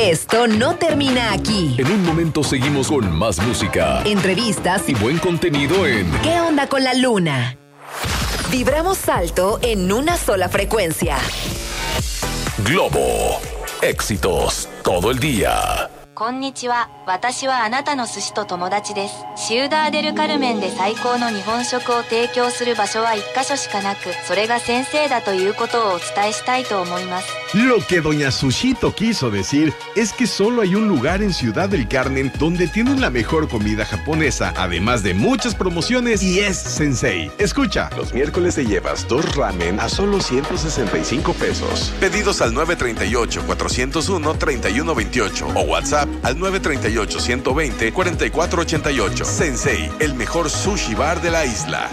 Esto no termina aquí. En un momento seguimos con más música, entrevistas y buen contenido en ¿Qué onda con la luna? Vibramos alto en una sola frecuencia. Globo. Éxitos todo el día. こんにちは。私はあなたの寿司と友達です。シウダーデルカルメンで最高の日本食を提供する場所は1カ所しかなく、それが先生だということをお伝えしたいと思います。 Lo que doña Sushito quiso decir es que solo hay un lugar en Ciudad del Carmen donde tienen la mejor comida japonesa, además de muchas promociones, y es Sensei. Escucha, los miércoles te llevas 2 ramen a solo 165 pesos. Pedidos al 938-401-3128 o WhatsApp al 938-120-4488. Sensei, el mejor sushi bar de la isla.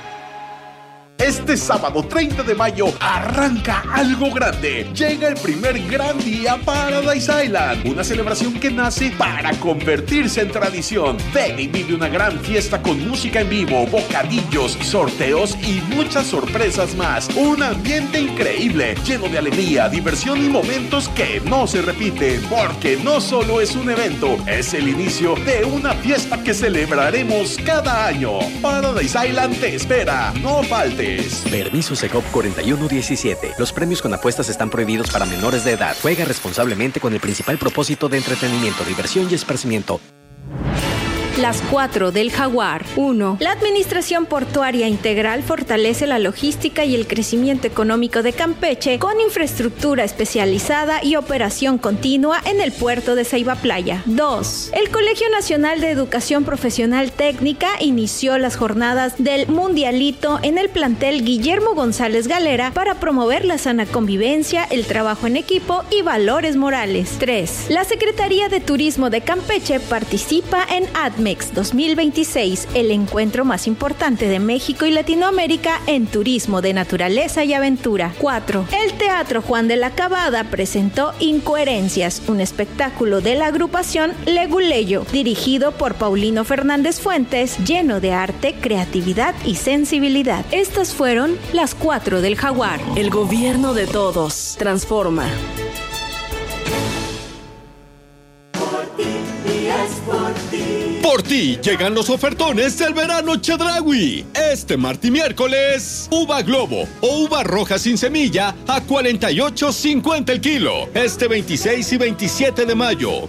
Este sábado 30 de mayo arranca algo grande. Llega el primer gran día Paradise Island, una celebración que nace para convertirse en tradición. Ven y vive una gran fiesta con música en vivo, bocadillos, sorteos y muchas sorpresas más. Un ambiente increíble, lleno de alegría, diversión y momentos que no se repiten, porque no solo es un evento, es el inicio de una fiesta que celebraremos cada año. Paradise Island te espera, no faltes. Permiso Secop 4117. Los premios con apuestas están prohibidos para menores de edad. Juega responsablemente con el principal propósito de entretenimiento, diversión y esparcimiento. Las 4 del Jaguar. 1. La Administración Portuaria Integral fortalece la logística y el crecimiento económico de Campeche con infraestructura especializada y operación continua en el puerto de Ceiba Playa. 2. El Colegio Nacional de Educación Profesional Técnica inició las jornadas del Mundialito en el plantel Guillermo González Galera para promover la sana convivencia, el trabajo en equipo y valores morales. 3. La Secretaría de Turismo de Campeche participa en ADMEX 2026, el encuentro más importante de México y Latinoamérica en turismo de naturaleza y aventura. 4. El Teatro Juan de la Cabada presentó Incoherencias, un espectáculo de la agrupación Leguleyo, dirigido por Paulino Fernández Fuentes, lleno de arte, creatividad y sensibilidad. Estas fueron las 4 del Jaguar. El gobierno de todos. Transforma. Por ti llegan los ofertones del verano Chedraui. Este martes y miércoles, uva Globo o uva roja sin semilla a $48.50 el kilo. Este 26 y 27 de mayo.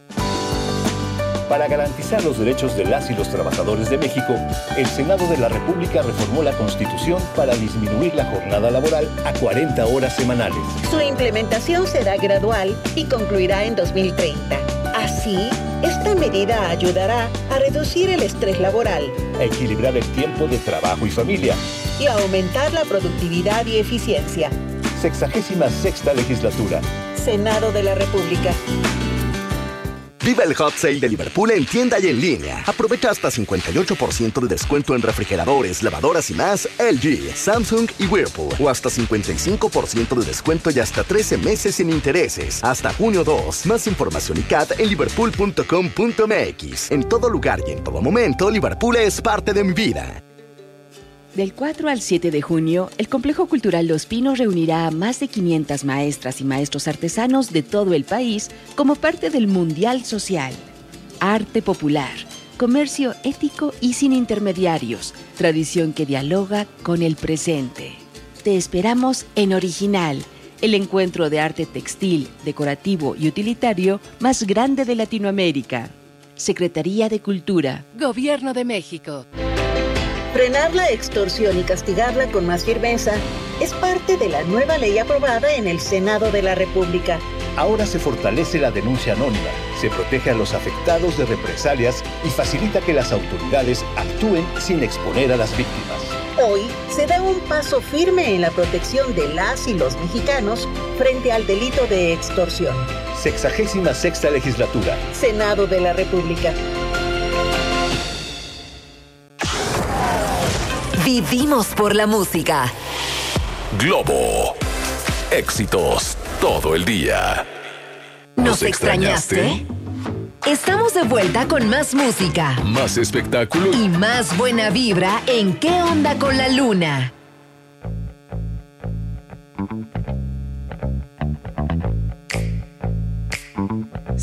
Para garantizar los derechos de las y los trabajadores de México, el Senado de la República reformó la Constitución para disminuir la jornada laboral a 40 horas semanales. Su implementación será gradual y concluirá en 2030. Así, esta medida ayudará a reducir el estrés laboral, a equilibrar el tiempo de trabajo y familia y a aumentar la productividad y eficiencia. 66ª Legislatura. Senado de la República. Viva el Hot Sale de Liverpool en tienda y en línea. Aprovecha hasta 58% de descuento en refrigeradores, lavadoras y más LG, Samsung y Whirlpool. O hasta 55% de descuento y hasta 13 meses sin intereses. Hasta junio 2. Más información y CAT en liverpool.com.mx. En todo lugar y en todo momento, Liverpool es parte de mi vida. Del 4 al 7 de junio, el Complejo Cultural Los Pinos reunirá a más de 500 maestras y maestros artesanos de todo el país como parte del Mundial Social. Arte popular, comercio ético y sin intermediarios, tradición que dialoga con el presente. Te esperamos en Original, el encuentro de arte textil, decorativo y utilitario más grande de Latinoamérica. Secretaría de Cultura. Gobierno de México. Frenar la extorsión y castigarla con más firmeza es parte de la nueva ley aprobada en el Senado de la República. Ahora se fortalece la denuncia anónima, se protege a los afectados de represalias y facilita que las autoridades actúen sin exponer a las víctimas. Hoy se da un paso firme en la protección de las y los mexicanos frente al delito de extorsión. 66ª Legislatura. Senado de la República. Vivimos por la música. Globo. Éxitos todo el día. ¿Nos extrañaste? Estamos de vuelta con más música, más espectáculo y más buena vibra en ¿Qué onda con la luna?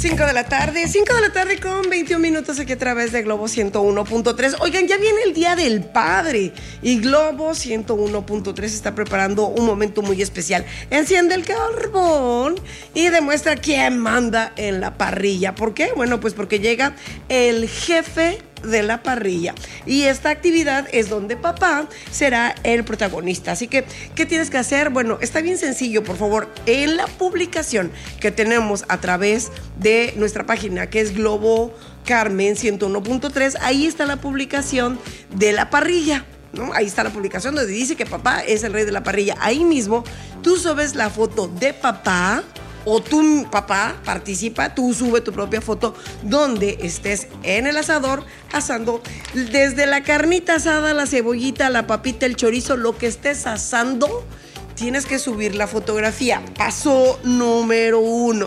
5 de la tarde con 21 minutos aquí a través de Globo 101.3. Oigan, ya viene el Día del Padre y Globo 101.3 está preparando un momento muy especial. Enciende el carbón y demuestra quién manda en la parrilla. ¿Por qué? Bueno, pues porque llega el jefe de la parrilla y esta actividad es donde papá será el protagonista. Así que, ¿qué tienes que hacer? Bueno, está bien sencillo, por favor, en la publicación que tenemos a través de nuestra página, que es Globo Carmen 101.3, ahí está la publicación de la parrilla, ¿no? Ahí está la publicación donde dice que papá es el rey de la parrilla. Ahí mismo tú subes la foto de papá, o tu papá participa, tú sube tu propia foto donde estés en el asador asando, desde la carnita asada, la cebollita, la papita, el chorizo, lo que estés asando, tienes que subir la fotografía. Paso número 1.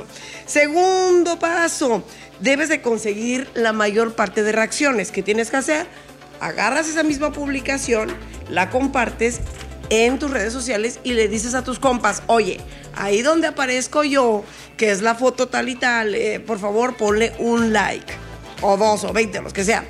Segundo paso, debes de conseguir la mayor parte de reacciones. ¿Qué tienes que hacer? Agarras esa misma publicación, la compartes en tus redes sociales y le dices a tus compas, oye, ahí donde aparezco yo, que es la foto tal y tal, por favor ponle un like, o 2 o 20, los que sea.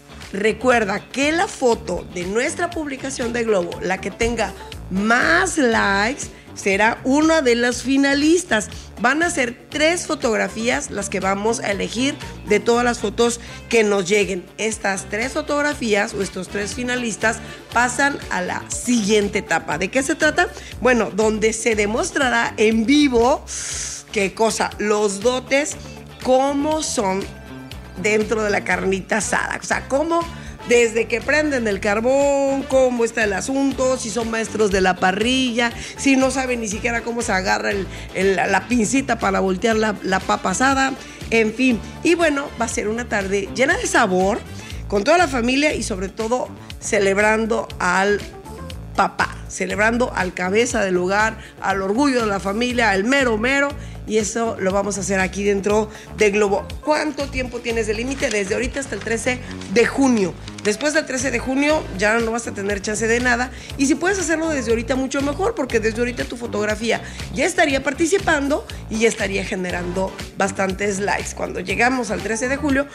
Recuerda que la foto de nuestra publicación de Globo, la que tenga más likes, será una de las finalistas. Van a ser 3 fotografías las que vamos a elegir de todas las fotos que nos lleguen. Estas 3 fotografías o estos 3 finalistas pasan a la siguiente etapa. ¿De qué se trata? Bueno, donde se demostrará en vivo, ¿qué cosa? Los dotes, cómo son dentro de la carnita asada. O sea, cómo desde que prenden el carbón, cómo está el asunto, si son maestros de la parrilla, si no saben ni siquiera cómo se agarra la pincita para voltear la papa asada, en fin. Y bueno, va a ser una tarde llena de sabor, con toda la familia y sobre todo celebrando al papá, celebrando al cabeza del hogar, al orgullo de la familia, al mero mero. Y eso lo vamos a hacer aquí dentro de Globo. ¿Cuánto tiempo tienes de límite? Desde ahorita hasta el 13 de junio. Después del 13 de junio ya no vas a tener chance de nada. Y si puedes hacerlo desde ahorita, mucho mejor, porque desde ahorita tu fotografía ya estaría participando y ya estaría generando bastantes likes. Cuando llegamos al 13 de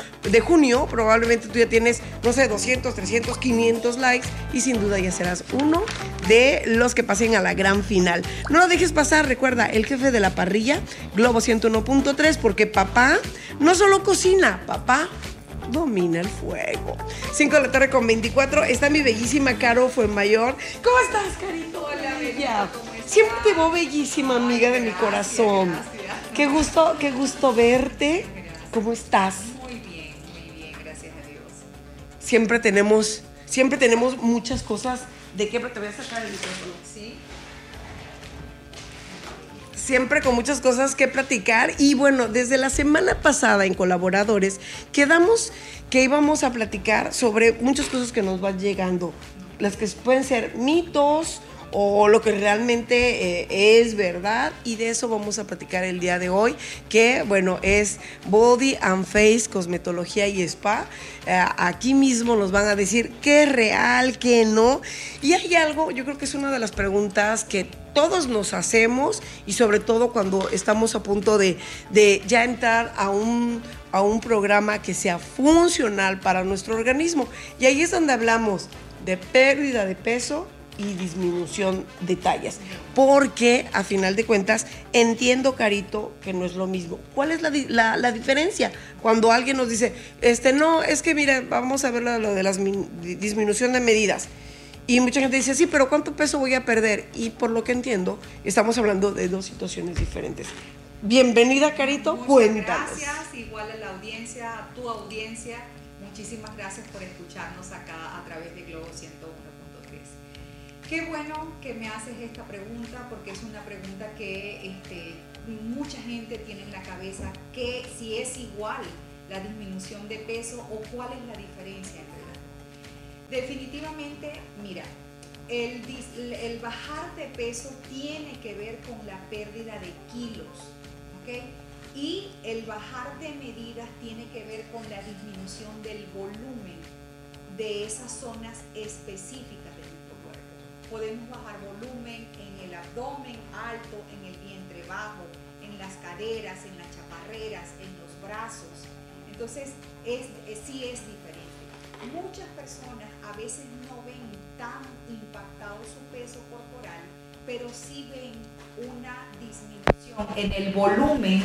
junio, probablemente tú ya tienes, no sé, 200, 300, 500 likes y sin duda ya serás uno de los que pasen a la gran final. No lo dejes pasar, recuerda, el jefe de la parrilla, Globo 101.3, porque papá no solo cocina, papá domina el fuego. 5 de la tarde con 24, está mi bellísima Caro Fuenmayor. ¿Cómo estás, Carito? Hola, bella. Siempre te veo bellísima, amiga de mi corazón. Gracias. Qué gusto verte. ¿Cómo estás? Muy bien, gracias a Dios. Siempre tenemos muchas cosas de qué, pero te voy a sacar el micrófono. Sí. Siempre con muchas cosas que platicar. Y bueno, desde la semana pasada en Colaboradores quedamos que íbamos a platicar sobre muchas cosas que nos van llegando, las que pueden ser mitos o lo que realmente es verdad, y de eso vamos a platicar el día de hoy, que bueno, es Body and Face, Cosmetología y Spa. Aquí mismo nos van a decir qué es real, qué no, y hay algo, yo creo que es una de las preguntas que todos nos hacemos, y sobre todo cuando estamos a punto de ya entrar a un programa que sea funcional para nuestro organismo, y ahí es donde hablamos de pérdida de peso y disminución de tallas, porque a final de cuentas entiendo, Carito, que no es lo mismo. ¿Cuál es la diferencia? Cuando alguien nos dice, no, es que mira, vamos a ver lo de la disminución de medidas, y mucha gente dice, sí, pero ¿cuánto peso voy a perder? Y por lo que entiendo, estamos hablando de 2 situaciones diferentes. Bienvenida, Carito, cuéntanos. Gracias, igual a la audiencia, a tu audiencia, muchísimas gracias por escucharnos acá a través de Globo 101.3. Qué bueno que me haces esta pregunta, porque es una pregunta que mucha gente tiene en la cabeza, que si es igual la disminución de peso o cuál es la diferencia entre las dos. Definitivamente, mira, el bajar de peso tiene que ver con la pérdida de kilos, ¿ok? Y el bajar de medidas tiene que ver con la disminución del volumen de esas zonas específicas de nuestro cuerpo. Podemos bajar volumen en el abdomen alto, en el vientre bajo, en las caderas, en las chaparreras, en los brazos. Entonces, sí es diferente. Muchas personas a veces no ven tan impactado su peso corporal, pero sí ven una disminución en el volumen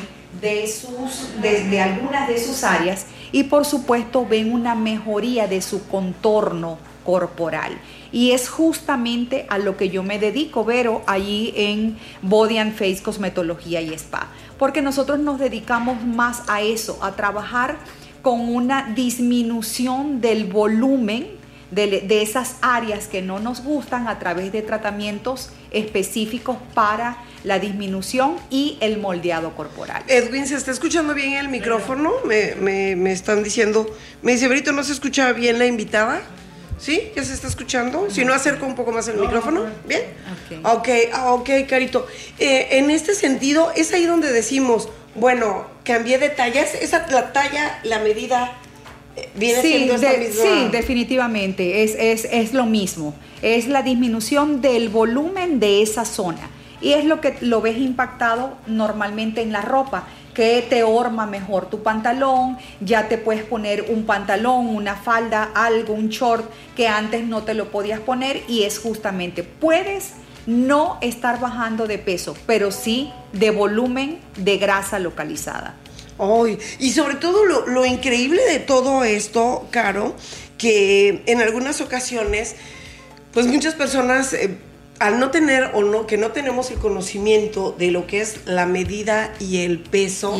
de algunas de sus áreas y por supuesto ven una mejoría de su contorno corporal. Y es justamente a lo que yo me dedico, Vero, allí en Body and Face Cosmetología y Spa, porque nosotros nos dedicamos más a eso, a trabajar con una disminución del volumen de esas áreas que no nos gustan a través de tratamientos específicos para la disminución y el moldeado corporal. Edwin, ¿se está escuchando bien el micrófono? Me están diciendo, me dice, Brito, ¿no se escucha bien la invitada? ¿Sí? ¿Ya se está escuchando? Si no, acerco un poco más el micrófono. ¿Bien? Ok, Carito. En este sentido, es ahí donde decimos, bueno, cambié de talla. La talla, la medida, viene siendo esta misma. Sí, definitivamente. Es lo mismo. Es la disminución del volumen de esa zona. Y es lo que lo ves impactado normalmente en la ropa, que te horma mejor tu pantalón, ya te puedes poner un pantalón, una falda, algo, un short que antes no te lo podías poner, y es justamente, puedes no estar bajando de peso, pero sí de volumen de grasa localizada. Y sobre todo lo increíble de todo esto, Caro, que en algunas ocasiones, pues muchas personas al no tener que no tenemos el conocimiento de lo que es la medida y el peso,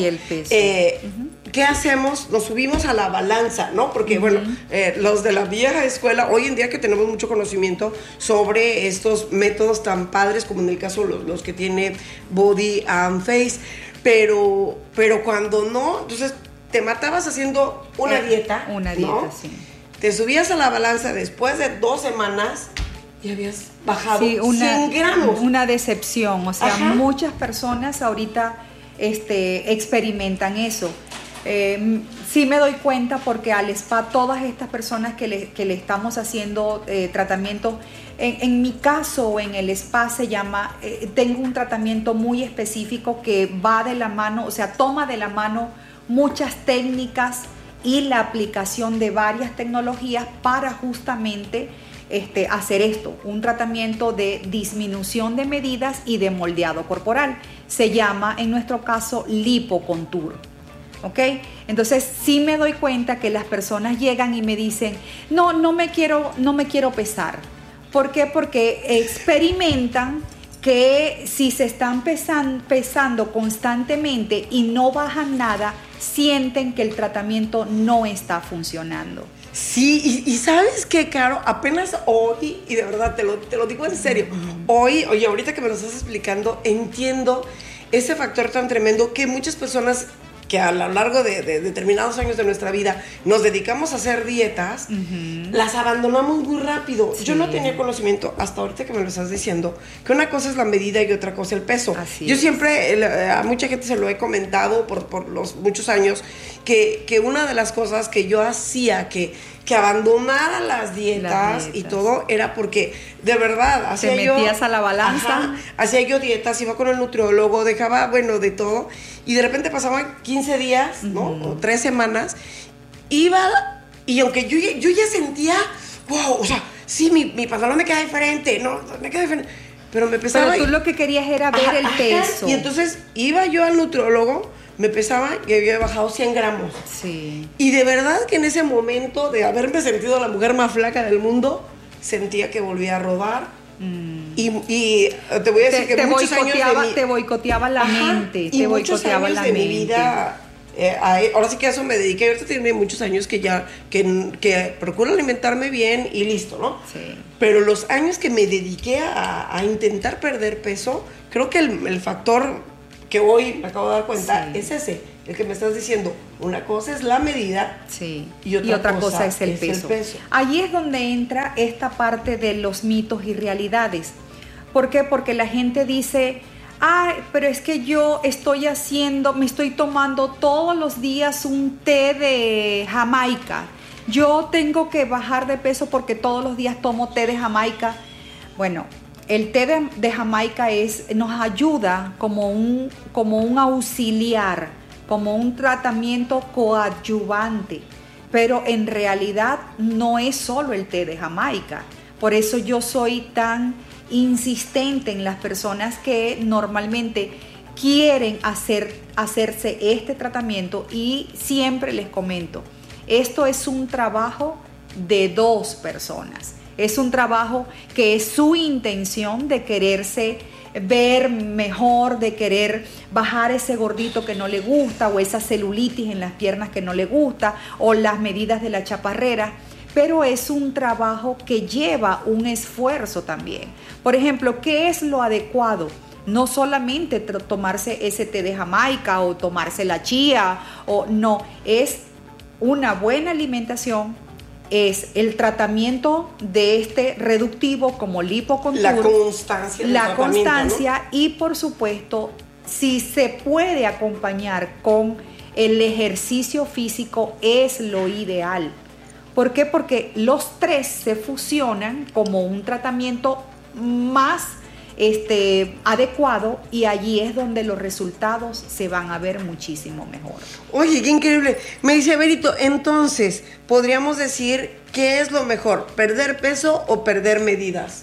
¿qué hacemos? Nos subimos a la balanza, ¿no? Porque, los de la vieja escuela, hoy en día que tenemos mucho conocimiento sobre estos métodos tan padres, como en el caso los que tiene Body and Face, pero cuando no, entonces te matabas haciendo una dieta. Una dieta, ¿no? Sí. Te subías a la balanza después de 2 semanas y habías bajado 100 gramos. Una decepción, o sea, muchas personas ahorita experimentan eso. Sí me doy cuenta porque al spa, todas estas personas que le estamos haciendo tratamiento, en mi caso, en el spa se llama, tengo un tratamiento muy específico que va de la mano, o sea, toma de la mano muchas técnicas y la aplicación de varias tecnologías para justamente hacer esto, un tratamiento de disminución de medidas y de moldeado corporal. Se llama, en nuestro caso, lipocontour. ¿Ok? Entonces sí me doy cuenta que las personas llegan y me dicen, no me quiero pesar. ¿Por qué? Porque experimentan que si se están pesando constantemente y no bajan nada, sienten que el tratamiento no está funcionando. Sí, y ¿sabes qué, Caro? Apenas hoy, y de verdad te lo digo en serio, hoy, oye, ahorita que me lo estás explicando, entiendo ese factor tan tremendo que muchas personas que a lo largo de determinados años de nuestra vida nos dedicamos a hacer dietas, las abandonamos muy rápido. Sí. Yo no tenía conocimiento, hasta ahorita que me lo estás diciendo, que una cosa es la medida y otra cosa el peso. Yo siempre, a mucha gente se lo he comentado por los muchos años, que una de las cosas que yo hacía que abandonara las dietas y todo era porque de verdad hacía te metías a la balanza, hacía yo dietas, iba con el nutriólogo, dejaba de todo, y de repente pasaban 15 días, ¿no? O 3 semanas, iba, y aunque yo ya sentía, wow, o sea, sí, mi pantalón me queda diferente, no, me queda diferente, pero me pesaba. Pero tú lo que querías era ver el peso. Y entonces iba yo al nutriólogo, me pesaba y había bajado 100 gramos. Sí. Y de verdad que en ese momento de haberme sentido la mujer más flaca del mundo, sentía que volvía a rodar. Y te voy a decir que muchos años de mi... Te boicoteaba la mente. Y muchos años de mi vida... ahora sí que a eso me dediqué. Ahorita tiene muchos años que procuro alimentarme bien y listo, ¿no? Sí. Pero los años que me dediqué a intentar perder peso, creo que el factor que hoy me acabo de dar cuenta es ese, el que me estás diciendo. Una cosa es la medida y otra cosa es el peso. Allí es donde entra esta parte de los mitos y realidades. ¿Por qué? Porque la gente dice, pero es que yo me estoy tomando todos los días un té de Jamaica. Yo tengo que bajar de peso porque todos los días tomo té de Jamaica. Bueno, el té de Jamaica nos ayuda como un auxiliar, como un tratamiento coadyuvante, pero en realidad no es solo el té de Jamaica. Por eso yo soy tan insistente en las personas que normalmente quieren hacerse este tratamiento, y siempre les comento, esto es un trabajo de 2 personas. Es un trabajo que es su intención de quererse ver mejor, de querer bajar ese gordito que no le gusta, o esa celulitis en las piernas que no le gusta, o las medidas de la chaparrera, pero es un trabajo que lleva un esfuerzo también. Por ejemplo, ¿qué es lo adecuado? No solamente tomarse ese té de Jamaica o tomarse la chía, es una buena alimentación, es el tratamiento de este reductivo como lipocontour, la constancia, ¿no? Y por supuesto, si se puede acompañar con el ejercicio físico, es lo ideal. ¿Por qué? Porque los 3 se fusionan como un tratamiento más adecuado, y allí es donde los resultados se van a ver muchísimo mejor. Oye, qué increíble. Me dice Berito, entonces, ¿podríamos decir qué es lo mejor? ¿Perder peso o perder medidas?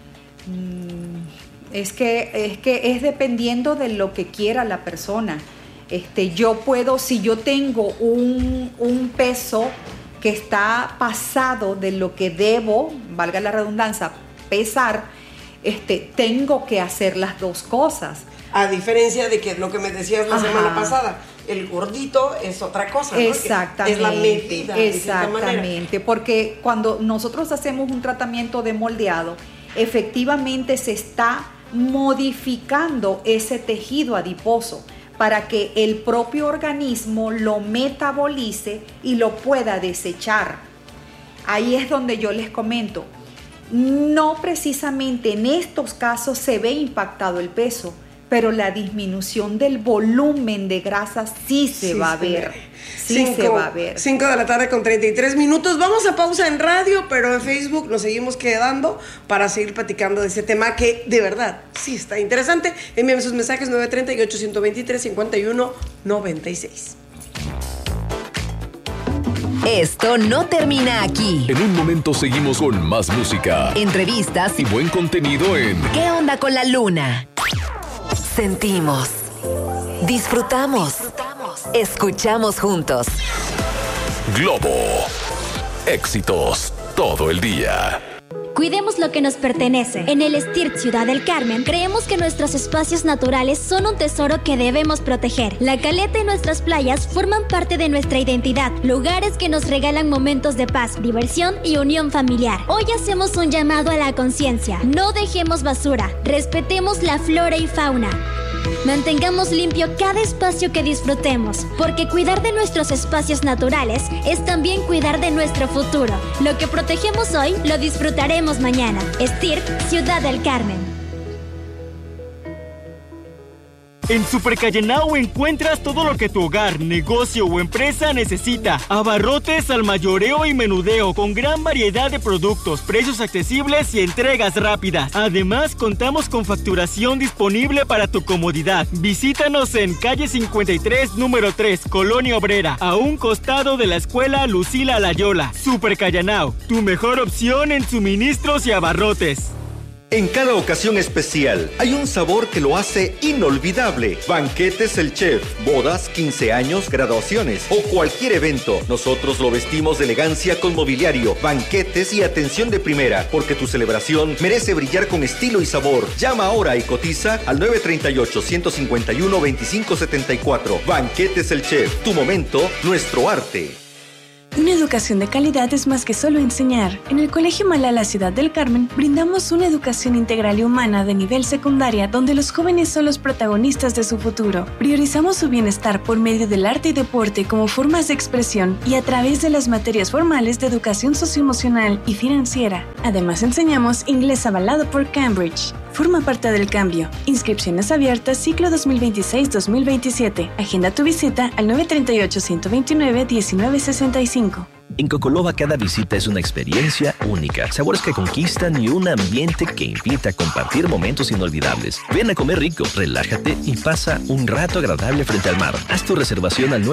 Es que es dependiendo de lo que quiera la persona. Yo puedo, si yo tengo un peso que está pasado de lo que debo, valga la redundancia, pesar, tengo que hacer las 2 cosas. A diferencia de que lo que me decías la semana pasada, el gordito es otra cosa, ¿no? Exactamente. Es la medida. Exactamente, porque cuando nosotros hacemos un tratamiento de moldeado, efectivamente se está modificando ese tejido adiposo para que el propio organismo lo metabolice y lo pueda desechar. Ahí es donde yo les comento, no precisamente en estos casos se ve impactado el peso, pero la disminución del volumen de grasa sí se va a ver. Sí se va a ver. 5 de la tarde con 33 minutos. Vamos a pausa en radio, pero en Facebook nos seguimos quedando para seguir platicando de ese tema que de verdad sí está interesante. Envíame sus mensajes 938-123-5196. Esto no termina aquí. En un momento seguimos con más música, entrevistas y buen contenido en ¿Qué onda con la luna? Sentimos, disfrutamos, escuchamos juntos. Globo. Éxitos todo el día. Cuidemos lo que nos pertenece. En el STIRT Ciudad del Carmen, creemos que nuestros espacios naturales son un tesoro que debemos proteger. La caleta y nuestras playas forman parte de nuestra identidad, lugares que nos regalan momentos de paz, diversión y unión familiar. Hoy hacemos un llamado a la conciencia. No dejemos basura, respetemos la flora y fauna. Mantengamos limpio cada espacio que disfrutemos, porque cuidar de nuestros espacios naturales es también cuidar de nuestro futuro. Lo que protegemos hoy, lo disfrutaremos mañana. STIRT, Ciudad del Carmen. En Super Callenao encuentras todo lo que tu hogar, negocio o empresa necesita. Abarrotes al mayoreo y menudeo con gran variedad de productos, precios accesibles y entregas rápidas. Además, contamos con facturación disponible para tu comodidad. Visítanos en calle 53, número 3, Colonia Obrera, a un costado de la escuela Lucila Layola. Super Callenao, tu mejor opción en suministros y abarrotes. En cada ocasión especial hay un sabor que lo hace inolvidable. Banquetes El Chef, bodas, 15 años, graduaciones o cualquier evento. Nosotros lo vestimos de elegancia con mobiliario, banquetes y atención de primera, porque tu celebración merece brillar con estilo y sabor. Llama ahora y cotiza al 938-151-2574. Banquetes El Chef, tu momento, nuestro arte. Una educación de calidad es más que solo enseñar. En el Colegio Malala Ciudad del Carmen brindamos una educación integral y humana de nivel secundaria donde los jóvenes son los protagonistas de su futuro. Priorizamos su bienestar por medio del arte y deporte como formas de expresión y a través de las materias formales de educación socioemocional y financiera. Además enseñamos inglés avalado por Cambridge. Forma parte del cambio. Inscripciones abiertas ciclo 2026-2027. Agenda tu visita al 938-129-1965. En Cocoloba cada visita es una experiencia única, sabores que conquistan y un ambiente que invita a compartir momentos inolvidables. Ven a comer rico, relájate y pasa un rato agradable frente al mar. Haz tu reservación al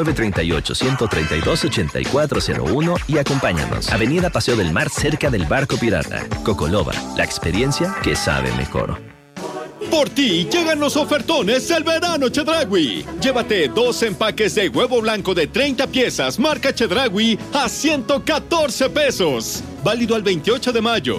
938-132-8401 y acompáñanos. Avenida Paseo del Mar, cerca del Barco Pirata. Cocoloba, la experiencia que sabe mejor. Por ti llegan los ofertones del verano Chedraui. Llévate 2 empaques de huevo blanco de 30 piezas marca Chedraui a 114 pesos. Válido al 28 de mayo.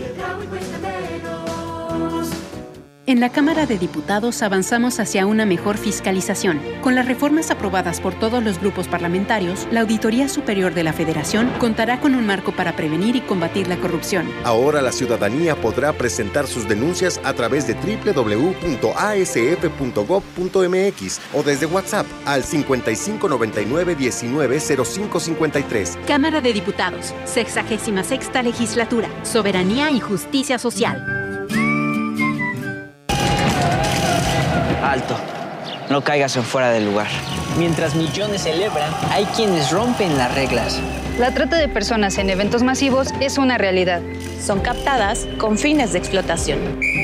En la Cámara de Diputados avanzamos hacia una mejor fiscalización. Con las reformas aprobadas por todos los grupos parlamentarios, la Auditoría Superior de la Federación contará con un marco para prevenir y combatir la corrupción. Ahora la ciudadanía podrá presentar sus denuncias a través de www.asf.gov.mx o desde WhatsApp al 5599-190553. Cámara de Diputados, 66ª Legislatura, Soberanía y Justicia Social. Alto, no caigas en fuera del lugar. Mientras millones celebran, hay quienes rompen las reglas. La trata de personas en eventos masivos es una realidad. Son captadas con fines de explotación.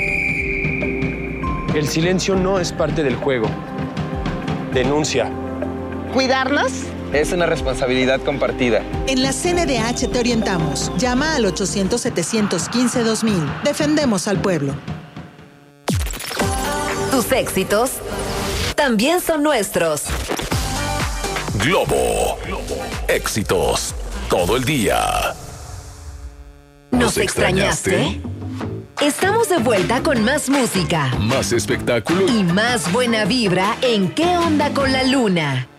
El silencio no es parte del juego. Denuncia. ¿Cuidarnos? Es una responsabilidad compartida. En la CNDH te orientamos. Llama al 800-715-2000. Defendemos al pueblo. Tus éxitos también son nuestros. Globo. Éxitos todo el día. ¿Nos extrañaste? Estamos de vuelta con más música, más espectáculo y más buena vibra en ¿Qué onda con la luna?